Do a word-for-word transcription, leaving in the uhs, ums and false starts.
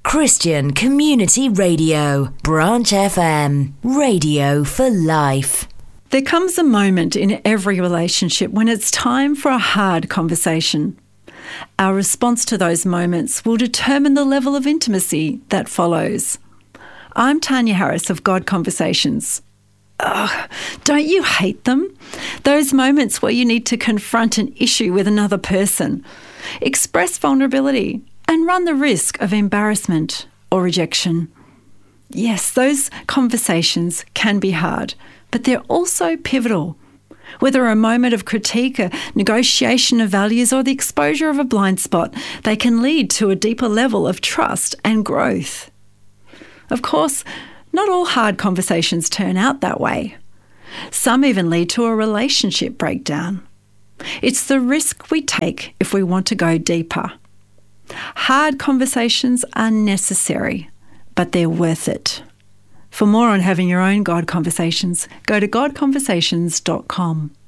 Christian Community Radio, Branch F M, radio for life. There comes a moment in every relationship when it's time for a hard conversation. Our response to those moments will determine the level of intimacy that follows. I'm Tanya Harris of God Conversations. Ugh, don't you hate them? Those moments where you need to confront an issue with another person, express vulnerability, and run the risk of embarrassment or rejection. Yes, those conversations can be hard, but they're also pivotal. Whether a moment of critique, a negotiation of values, or the exposure of a blind spot, they can lead to a deeper level of trust and growth. Of course, not all hard conversations turn out that way. Some even lead to a relationship breakdown. It's the risk we take if we want to go deeper. Hard conversations are necessary, but they're worth it. For more on having your own God Conversations, go to god conversations dot com.